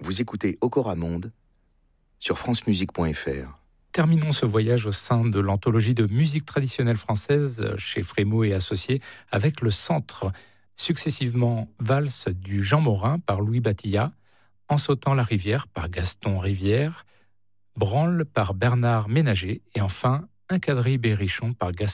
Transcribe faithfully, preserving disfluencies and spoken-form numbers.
Vous écoutez Okora Monde sur france musique point f r. Terminons ce voyage au sein de l'anthologie de musique traditionnelle française chez Frémaux et Associés avec le Centre. Successivement, Valse du Jean Morin par Louis Batillat, En sautant la rivière par Gaston Rivière, Branle par Bernard Ménager et enfin Un quadrille berrichon par Gaston